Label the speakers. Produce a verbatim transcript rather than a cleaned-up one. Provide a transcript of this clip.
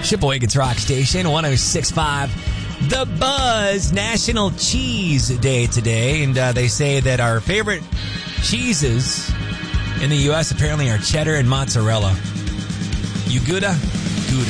Speaker 1: Shipawaygan's Rock Station, one oh six point five. The Buzz. National Cheese Day today. And uh, they say that our favorite cheeses in the U S apparently are cheddar and mozzarella. You Gouda?